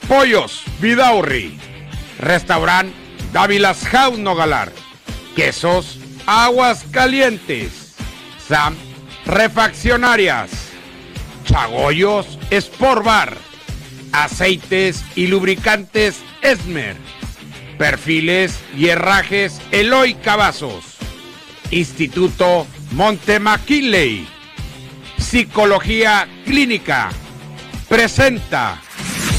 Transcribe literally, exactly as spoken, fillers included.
Pollos Vidaurri, Restaurant Dávilas House Nogalar, Quesos Aguas Calientes, Sam Refaccionarias, Chagoyos Sport Bar, Aceites y Lubricantes Esmer, Perfiles y Herrajes Eloy Cavazos, Instituto Monte McKinley, Psicología Clínica, presenta